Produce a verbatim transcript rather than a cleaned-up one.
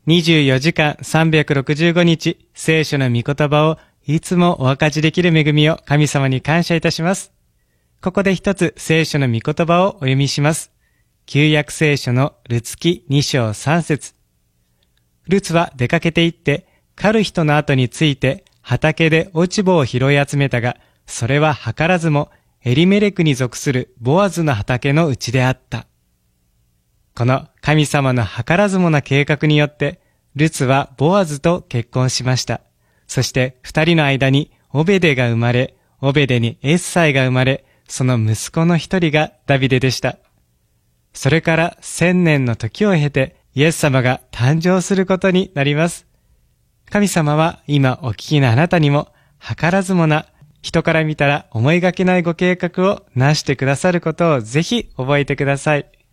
にじゅうよじかんさんびゃくろくじゅうごにち、聖書の御言葉をいつもお分かちできる恵みを神様に感謝いたします。ここで一つ聖書の御言葉をお読みします。旧約聖書のルツ記に章さん節。ルツは出かけて行って、狩る人の後について畑で落ち穂を拾い集めたが、それは図らずもエリメレクに属するボアズの畑のうちであった。この神様の計らずもな計画によって、ルツはボアズと結婚しました。そして二人の間にオベデが生まれ、オベデにエッサイが生まれ、その息子の一人がダビデでした。それから千年の時を経て、イエス様が誕生することになります。神様は今お聞きのあなたにも、計らずもな、人から見たら思いがけないご計画をなしてくださることをぜひ覚えてください。